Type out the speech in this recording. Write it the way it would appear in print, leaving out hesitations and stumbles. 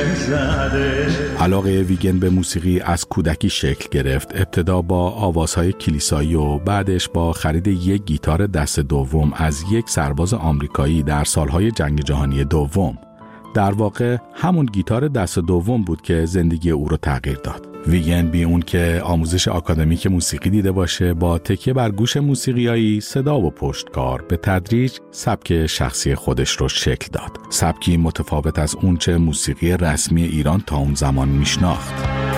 علاقه ویگن به موسیقی از کودکی شکل گرفت. ابتدا با آوازهای کلیسایی و بعدش با خرید یک گیتار دست دوم از یک سرباز آمریکایی در سالهای جنگ جهانی دوم. در واقع همون گیتار دست دوم بود که زندگی او رو تغییر داد. ویگن بی اون که آموزش آکادمیک موسیقی دیده باشه، با تکیه بر گوش موسیقیایی، صدا و پشتکار به تدریج سبک شخصی خودش رو شکل داد. سبکی متفاوت از اون چه موسیقی رسمی ایران تا اون زمان میشناخت.